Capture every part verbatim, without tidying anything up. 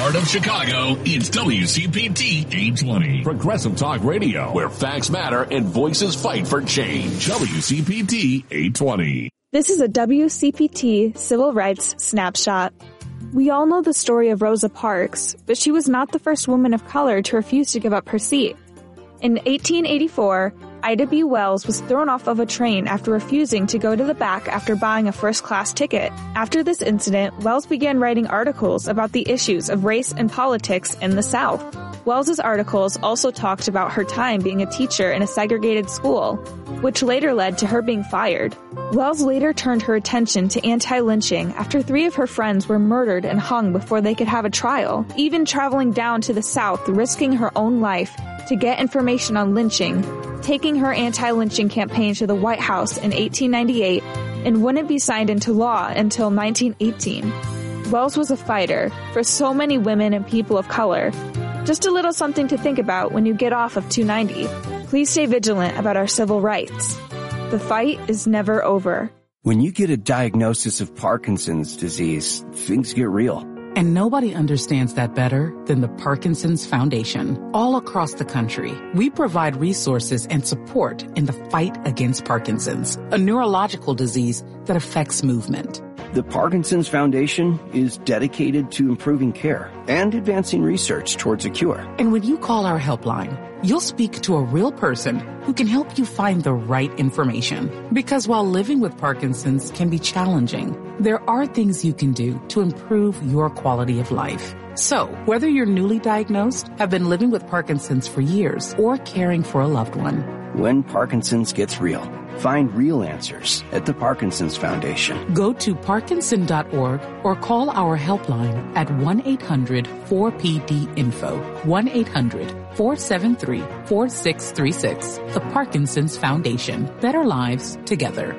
heart of Chicago, it's W C P T eight twenty. Progressive Talk Radio, where facts matter and voices fight for change. W C P T eight twenty. This is a W C P T Civil Rights Snapshot. We all know the story of Rosa Parks, but she was not the first woman of color to refuse to give up her seat. In eighteen eighty-four, Ida B. Wells was thrown off of a train after refusing to go to the back after buying a first-class ticket. After this incident, Wells began writing articles about the issues of race and politics in the South. Wells's articles also talked about her time being a teacher in a segregated school, which later led to her being fired. Wells later turned her attention to anti-lynching after three of her friends were murdered and hung before they could have a trial, even traveling down to the South, risking her own life to get information on lynching, taking her anti-lynching campaign to the White House in eighteen ninety-eight, and wouldn't be signed into law until nineteen eighteen. Wells was a fighter for so many women and people of color. Just a little something to think about when you get off of two ninety. Please stay vigilant about our civil rights. The fight is never over. When you get a diagnosis of Parkinson's disease, things get real. And nobody understands that better than the Parkinson's Foundation. All across the country, we provide resources and support in the fight against Parkinson's, a neurological disease that affects movement. The Parkinson's Foundation is dedicated to improving care and advancing research towards a cure. And when you call our helpline, you'll speak to a real person who can help you find the right information. Because while living with Parkinson's can be challenging, there are things you can do to improve your quality of life. So, whether you're newly diagnosed, have been living with Parkinson's for years, or caring for a loved one, when Parkinson's gets real, find real answers at the Parkinson's Foundation. Go to parkinson dot org or call our helpline at one eight hundred four P D info, one eight hundred four seven three four six three six. The Parkinson's Foundation. Better lives together.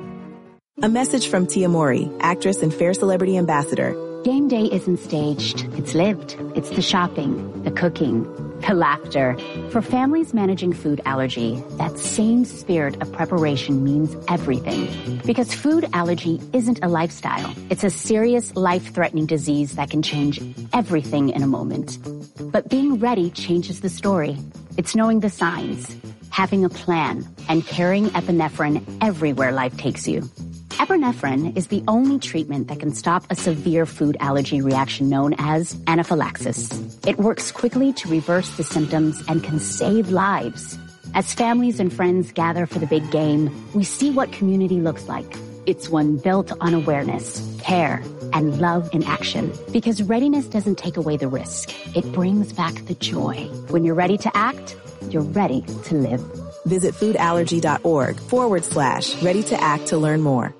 A message from Tia Mori, actress and Fair Celebrity Ambassador. Game day isn't staged. It's lived. It's the shopping, the cooking, the laughter. For families managing food allergy, that same spirit of preparation means everything. Because food allergy isn't a lifestyle. It's a serious, life-threatening disease that can change everything in a moment. But being ready changes the story. It's knowing the signs, having a plan, and carrying epinephrine everywhere life takes you. Epinephrine is the only treatment that can stop a severe food allergy reaction known as anaphylaxis. It works quickly to reverse the symptoms and can save lives. As families and friends gather for the big game, we see what community looks like. It's one built on awareness, care, and love in action. Because readiness doesn't take away the risk. It brings back the joy. When you're ready to act, you're ready to live. Visit foodallergy.org forward slash ready to act to learn more.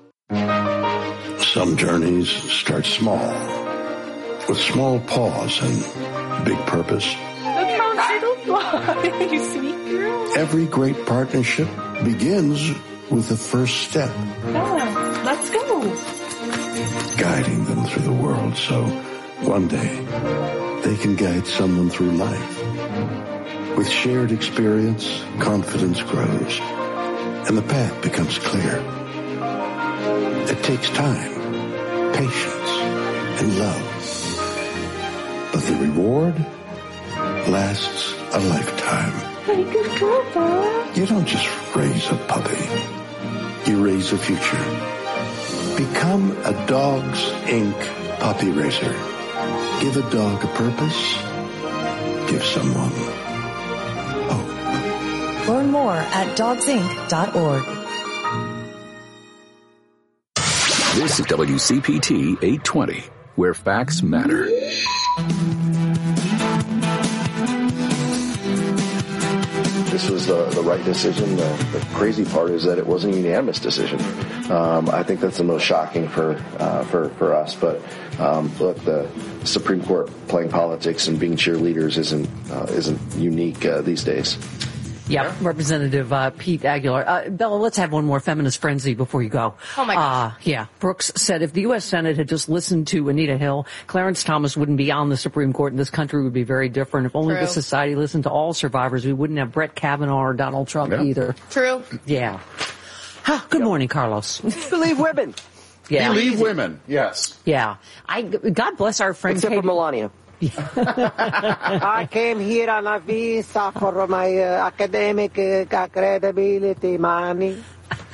Some journeys start small, with small pause and big purpose. Look how little fly, you sweet girl. Every great partnership begins with the first step. Yeah, let's go. Guiding them through the world so one day they can guide someone through life. With shared experience, confidence grows, and the path becomes clear. It takes time, patience, and love. But the reward lasts a lifetime. Hey, good girl, Bob. You don't just raise a puppy. You raise a future. Become a Dogs Incorporated puppy raiser. Give a dog a purpose. Give someone hope. Learn more at dogs inc dot org. This is W C P T eight twenty, where facts matter. This was the, the right decision. The, the crazy part is that it wasn't a unanimous decision. Um, I think that's the most shocking for uh, for for us. But um, look, the Supreme Court playing politics and being cheerleaders isn't uh, isn't unique uh, these days. Yeah, yeah. Representative uh, Pete Aguilar. Uh, Bella, let's have one more feminist frenzy before you go. Oh, my gosh. Uh, yeah, Brooks said if the U S Senate had just listened to Anita Hill, Clarence Thomas wouldn't be on the Supreme Court, and this country would be very different. If only True. the society listened to all survivors, we wouldn't have Brett Kavanaugh or Donald Trump yeah. either. True. Yeah. Huh, good yep. morning, Carlos. Believe women. Yeah. Believe women, yes. Yeah. I, God bless our friend Except Katie. for Melania. I came here on a visa for my uh, academic uh, credibility, money.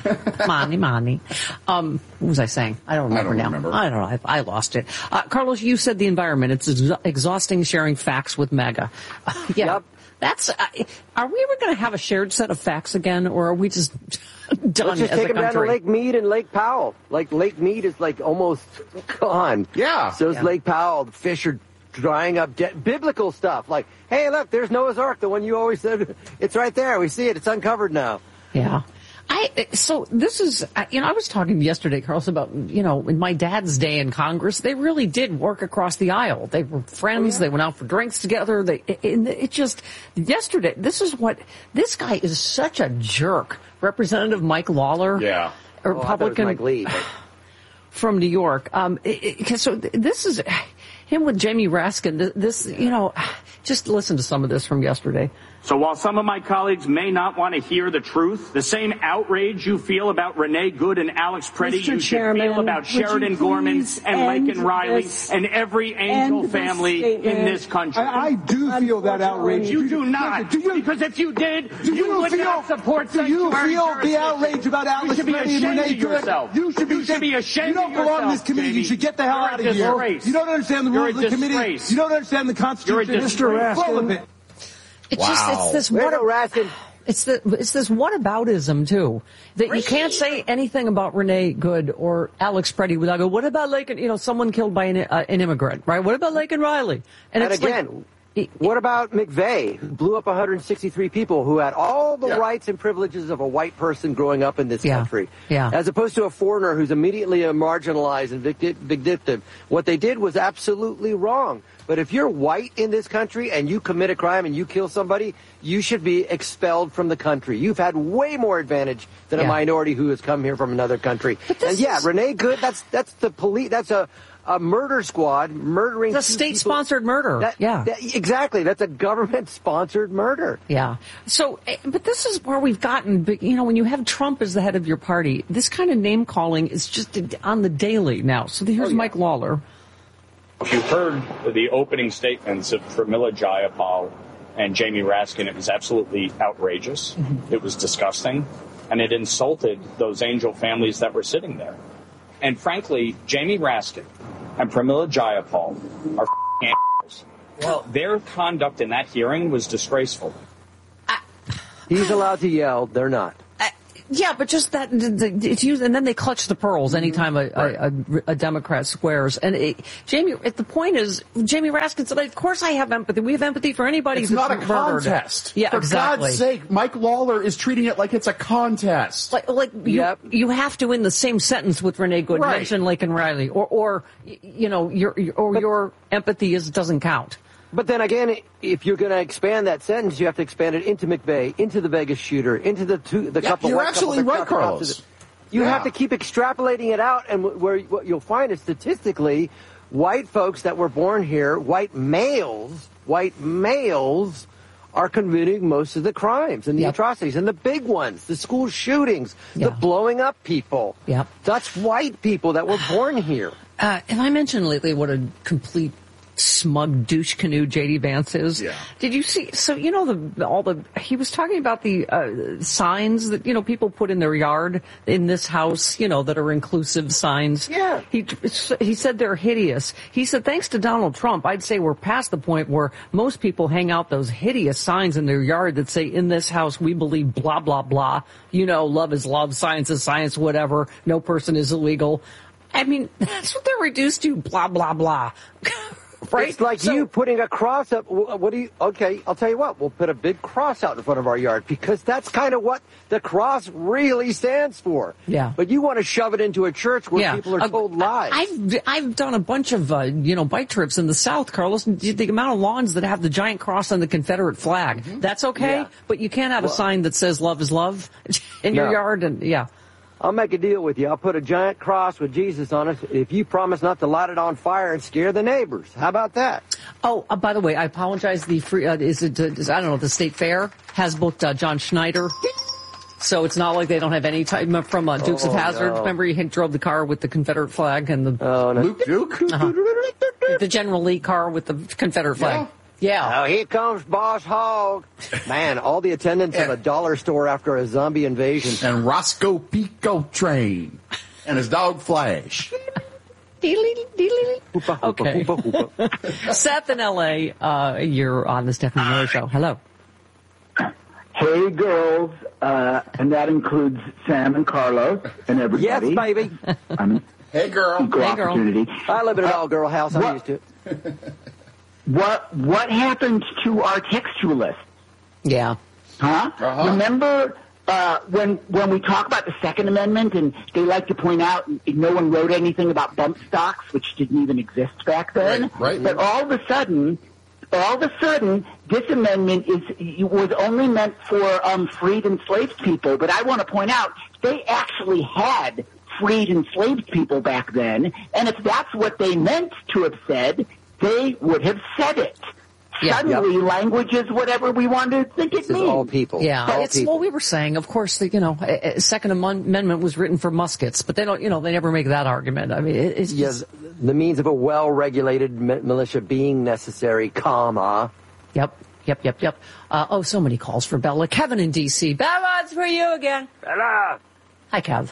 money, money. Um, what was I saying? I don't remember I don't now. Remember. I don't know. I, I lost it. Uh, Carlos, you said the environment. It's ex- exhausting sharing facts with MAGA. Uh, yeah. Yep. That's. Uh, are we ever going to have a shared set of facts again, or are we just done Let's just as take a them down to country? Lake Mead and Lake Powell. Like Lake Mead is like almost gone. Yeah. So is Yeah. Lake Powell. The fish are drying up. De- biblical stuff like, hey, look, there's Noah's Ark, the one you always said. It's right there. We see it. It's uncovered now. Yeah. I, so this is, you know, I was talking yesterday, Carlos, about, you know, in my dad's day in Congress, they really did work across the aisle. They were friends. Oh, yeah. They went out for drinks together. They, it, it just, yesterday, this is what, this guy is such a jerk. Representative Mike Lawler. Yeah. A Republican. Oh, I thought it was Mike Lee, but... from New York. Um, it, it, so this is him with Jamie Raskin. This, you know, just listen to some of this from yesterday. So while some of my colleagues may not want to hear the truth, the same outrage you feel about Renee Good and Alex Preddy, Mister you should Chairman, feel about Sheridan Gorman and Laken Riley and every Angel family in this country. I, I do feel that outrage. You do not. Do you, because if you did, do you, you would feel, not support Do you feel jurisdiction. the outrage about Alex Preddy and Renee Good? You should be, you should be ashamed You don't of belong in this yourself, committee. Jamie. You should get the hell You're out a of here. disgrace. You don't understand the You're rules of the committee. disgrace. You don't understand the Constitution. You're a Mister Raskin. It's wow. just, it's this Where's what Raskin? It's the it's this whataboutism too. That Really? you can't say anything about Renee Good or Alex Preddy without go, what about Laken, you know, someone killed by an, uh, an immigrant, right? What about Laken Riley? And, it's again, like, what about McVeigh, who blew up one hundred sixty-three people who had all the yeah. rights and privileges of a white person growing up in this Yeah. country, Yeah. as opposed to a foreigner who's immediately marginalized and vindictive? What they did was absolutely wrong. But if you're white in this country and you commit a crime and you kill somebody, you should be expelled from the country. You've had way more advantage than Yeah. a minority who has come here from another country. And yeah, is... Renee Good, that's that's the police. That's a a murder squad murdering. It's a state-sponsored murder. That, yeah, that, exactly. That's a government-sponsored murder. Yeah. So, but this is where we've gotten. You know, when you have Trump as the head of your party, this kind of name calling is just on the daily now. So here's oh, yeah. Mike Lawler. If you heard the opening statements of Pramila Jayapal and Jamie Raskin, it was absolutely outrageous. Mm-hmm. It was disgusting. And it insulted those angel families that were sitting there. And frankly, Jamie Raskin and Pramila Jayapal are f***ing assholes. Well, their conduct in that hearing was disgraceful. I, He's allowed to yell. They're not. Yeah, but just that, it's used, and then they clutch the pearls anytime a, right. a, a, a Democrat swears. And it, Jamie, the point is, Jamie Raskin said, of course I have empathy. We have empathy for anybody it's who's not a murdered. contest. Yeah, for exactly. God's sake, Mike Lawler is treating it like it's a contest. Like, like yep. you, you have to, in the same sentence with Renee Good, right. mention Laken Riley, or, or, you know, your, or but, your empathy is, doesn't count. But then again, if you're going to expand that sentence, you have to expand it into McVeigh, into the Vegas shooter, into the two, the yeah, couple. You're white absolutely couple, right, Carlos. You yeah. have to keep extrapolating it out, and where what you'll find is statistically, white folks that were born here, white males, white males, are committing most of the crimes and the yep. atrocities and the big ones, the school shootings, yeah. the blowing up people. Yep. That's white people that were born here. Uh, have I mentioned lately what a complete smug douche canoe J D Vance is? Yeah. Did you see? So you know the all the he was talking about the uh, signs that you know people put in their yard in this house, you know, that are inclusive signs. Yeah. He he said they're hideous. He said thanks to Donald Trump, I'd say we're past the point where most people hang out those hideous signs in their yard that say in this house we believe blah blah blah. You know, love is love, science is science, whatever. No person is illegal. I mean, that's what they're reduced to. Blah blah blah. Right? It's like so, you putting a cross up. What do you? Okay, I'll tell you what. We'll put a big cross out in front of our yard because that's kind of what the cross really stands for. Yeah. But you want to shove it into a church where yeah. people are told uh, lies. I've I've done a bunch of uh, you know bike trips in the South, Carlos. The amount of lawns that have the giant cross on the Confederate flag. Mm-hmm. That's okay, yeah. but you can't have well, a sign that says "Love is love" in no. your yard. And yeah. I'll make a deal with you. I'll put a giant cross with Jesus on it if you promise not to light it on fire and scare the neighbors. How about that? Oh, uh, by the way, I apologize. The free uh, is it? Uh, is, I don't know. The State Fair has booked uh, John Schneider. So it's not like they don't have any time from uh, Dukes Oh, of Hazzard. no. Remember, he drove the car with the Confederate flag and the Oh, no. Luke Duke? uh-huh. the General Lee car with the Confederate flag. Yeah. Oh, here comes Boss Hogg. Man, all the attendants of a dollar store after a zombie invasion. And Roscoe Pico Train. And his dog Flash. Okay. Seth in L A, uh, you're on the Stephanie Miller Show. Hello. Hey, girls, uh, and that includes Sam and Carlos and everybody. Yes, baby. Um, hey, girl. Equal Hey, girl. opportunity. I live in an Uh, all-girl house. I'm what- used to it. What What happened to our textualists? Yeah. Huh? Uh-huh. Remember uh, when when we talk about the Second Amendment, and they like to point out no one wrote anything about bump stocks, which didn't even exist back then. Right, right. But all of a sudden, all of a sudden, this amendment is was only meant for um, freed enslaved people. But I want to point out they actually had freed enslaved people back then, and if that's what they meant to have said, they would have said it. Yeah. Suddenly, Yep. language is whatever we want to think it This is means. all people. Yeah, all it's people. what we were saying. Of course, the, you know, a, a Second Amendment was written for muskets, but they don't, you know, they never make that argument. I mean, it, it's Yes, just, the means of a well-regulated mi- militia being necessary, comma. yep, yep, yep, yep. Uh, oh, so many calls for Bella. Kevin in D C. Bella, it's for you again. Bella! Hi, Kev.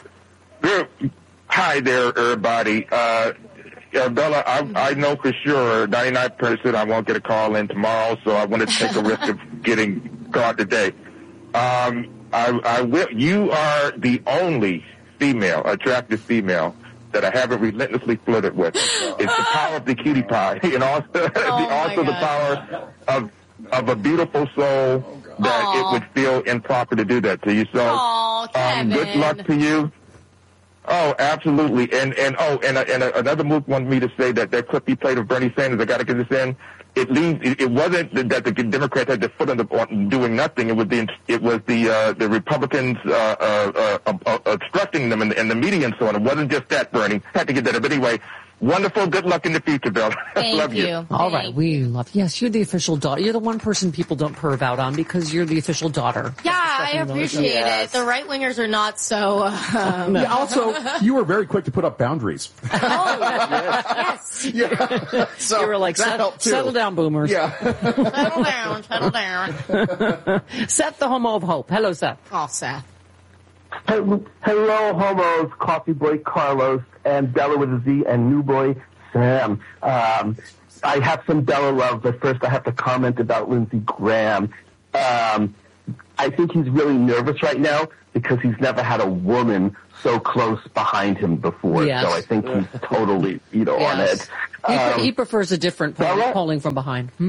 Hi there, everybody. Uh, uh, Bella, I, I know for sure, ninety-nine percent I won't get a call in tomorrow, so I want to take a risk of getting called today. Um, I, I will. You are the only female, attractive female, that I haven't relentlessly flirted with. It's the power of the cutie pie, and also, the, also the power of of a beautiful soul that Aww. it would feel improper to do that to you. So, Aw, um, good Kevin. luck to you. Oh, absolutely. And and oh, and, and another move wanted me to say that that clip you played of Bernie Sanders, I got to get this in. It leads. It, it wasn't that the Democrats had their foot on the on doing nothing. It was the it was the uh, the Republicans uh, uh, uh, uh, obstructing them and, and the media and so on. It wasn't just that, Bernie. Had to get that. But anyway, wonderful. Good luck in the future, Bill. Thank love you. you. All right, we love. Yes, you're the official daughter. You're the one person people don't perv out on because you're the official daughter. Yeah, I Stephanie Miller appreciate Show. it. The right wingers are not so. Um, Yeah, also, you were very quick to put up boundaries. Oh, yes. Yeah. So you were like, that "Set- helped too. settle down, boomers. Yeah. Settle down, settle down. Seth, the homo of hope. Hello, Seth. Oh, Seth. Hello, homos, Coffee Boy Carlos, and Bella with a Z, and New Boy Sam. Um, I have some Bella love, but first I have to comment about Lindsey Graham. Um, I think he's really nervous right now because he's never had a woman so close behind him before. Yes. So I think he's totally, you know, on Yes. it. He, Um, he prefers a different poll, Bella? polling from behind. Hmm?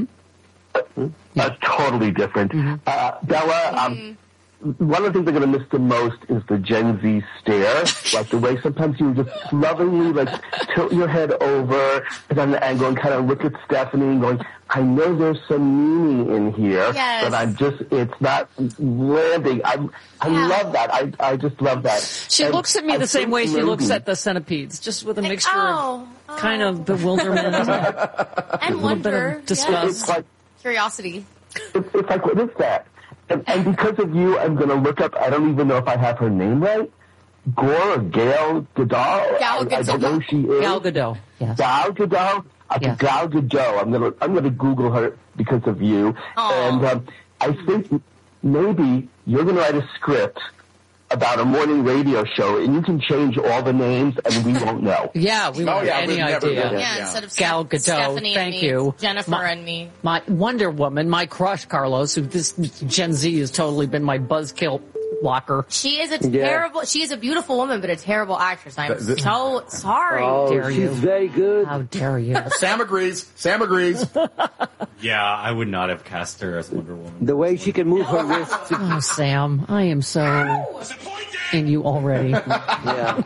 That's totally different. Uh, Bella, um, one of the things I'm going to miss the most is the Gen Z stare. Like the way sometimes you just lovingly like tilt your head over at an angle and kind of look at Stephanie and going, I know there's some meaning in here, Yes. but I'm just, it's not landing. I I Yeah. love that. I I just love that. She And looks at me I the same think way she looks maybe- at the centipedes, just with a Like, mixture oh, of kind of bewilderment, and a little bit wonder. of disgust. It's like, Curiosity. It's, it's like, what is that? And, and because of you, I'm going to look up, I don't even know if I have her name right, Gore or Gail Gadot. Gal I, I don't know who she is. Gal Gadot. Yes. Gal Gadot? Uh, Yes. Gal Gadot. I'm going to I'm gonna Google her because of you. Aw. And um, I think maybe you're going to write a script about a morning radio show, and you can change all the names, and we won't know. Yeah, we Oh, won't yeah, have any we've never idea. done it. Yeah, instead of Gal Steph- Gadot, Stephanie thank and me, you. Jennifer My- and me. My Wonder Woman, my crush, Carlos, who this Gen Z has totally been my buzzkill blocker. She is a Yeah. terrible. She is a beautiful woman, but a terrible actress. I'm The- the- so sorry. Oh, dare she's you. very good. How dare you? Sam agrees. Sam agrees. Yeah, I would not have cast her as Wonder Woman. The way she can move her wrists. Oh, Sam, I am so in you already. Yeah.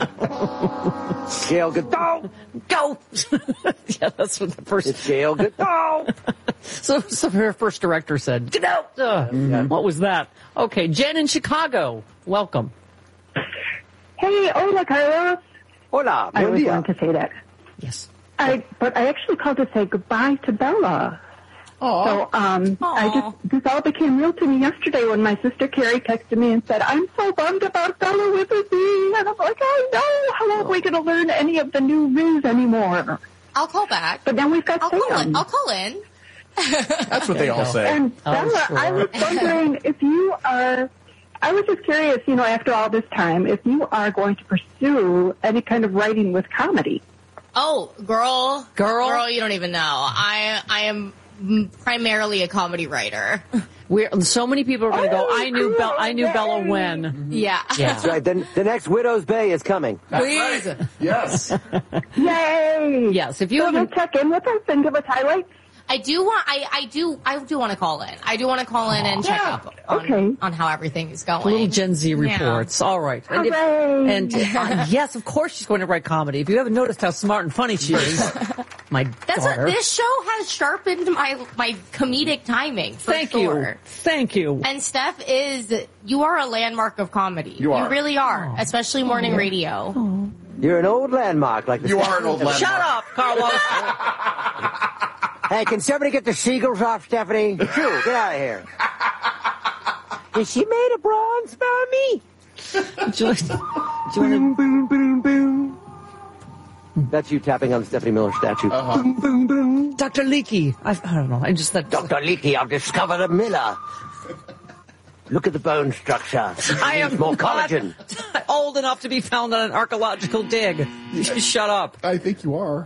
Gail Gadot. Go! Yeah, that's what the first. It's Gail Gadot. So, so her first director said, "Get out!" Uh, What was that? Okay, Jen in Chicago, welcome. Hey, hola, Carlos. Hola, I buen always dia. wanted to say that. Yes. I, but I actually called to say goodbye to Bella. So um, I just this all became real to me yesterday when my sister Carrie texted me and said, "I'm so bummed about Bella with a Z," and I'm like, "Oh no! How are we going to learn any of the new news anymore?" I'll call back. But then we've got I'll Sam. call in. I'll call in. That's what they all say. And Oh, Bella, sure. I was wondering if you are. I was just curious, you know, after all this time, if you are going to pursue any kind of writing with comedy. Oh, girl, girl, girl, you don't even know. I I am primarily a comedy writer. We're, so many people are going to go, I knew Bella, I knew Bella when. Yeah. That's right. The, the next Widow's Bay is coming. Please. Yes. Yay! Yes. If you so haven't you'll check in with us and give us highlights. I do want. I, I do. I do want to call in. I do want to call in and check up on, Okay. on how everything is going. Little Gen Z Yeah. reports. All right. And, if- Hooray! and uh, yes, of course she's going to write comedy. If you haven't noticed how smart and funny she is, my That's daughter. what this show has sharpened my my comedic timing. For Thank sure. you. Thank you. And Steph is, you are a landmark of comedy. You are. really are, especially morning radio. You're an old landmark, like the You are an old landmark. Shut up, Carlos. Hey, can somebody get the seagulls off, Stephanie? Shoo, get out of here. Is she made of bronze, mommy? Do you, do you boom, boom, boom, boom. That's you tapping on the Stephanie Miller statue. Uh-huh. Boom, boom, boom. Doctor Leakey. I, I don't know. I just thought. Doctor Leakey, I've discovered a Miller. Look at the bone structure. I am more not collagen. old enough to be found on an archaeological dig. Shut up. I think you are.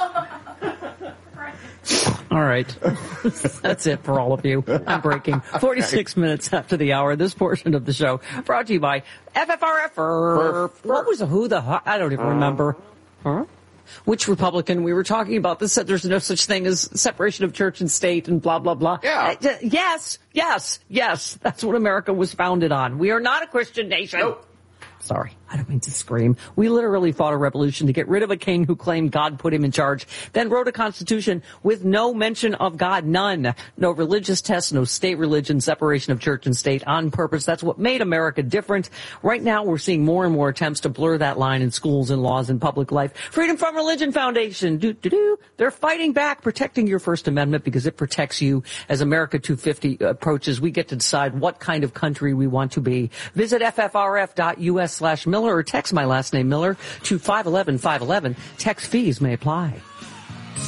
All right. That's it for all of you. I'm breaking. forty-six minutes after the hour. This portion of the show brought to you by F F R F. Or what was the who the hu- I don't even remember. Huh? Which Republican we were talking about? This said there's no such thing as separation of church and state and blah, blah, blah. Yeah. Uh, yes, yes, yes. That's what America was founded on. We are not a Christian nation. Nope. Sorry, I don't mean to scream. We literally fought a revolution to get rid of a king who claimed God put him in charge, then wrote a constitution with no mention of God, none. No religious test, no state religion, separation of church and state on purpose. That's what made America different. Right now, we're seeing more and more attempts to blur that line in schools and laws and public life. Freedom from Religion Foundation, do do do. They're fighting back, protecting your First Amendment because it protects you. As America two fifty approaches, we get to decide what kind of country we want to be. Visit F F R F dot U S slash Miller or text my last name Miller to five one one five one one. Text fees may apply.